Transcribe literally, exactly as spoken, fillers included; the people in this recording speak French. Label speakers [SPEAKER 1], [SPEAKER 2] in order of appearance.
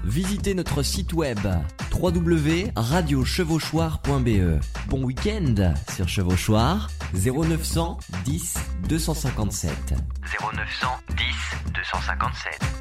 [SPEAKER 1] visitez notre site web w w w point radio chevauchoir point b e. Bon week-end sur Chevauchoir. Zéro neuf cent dix deux cent cinquante-sept.
[SPEAKER 2] Zéro neuf cent dix deux cent cinquante-sept.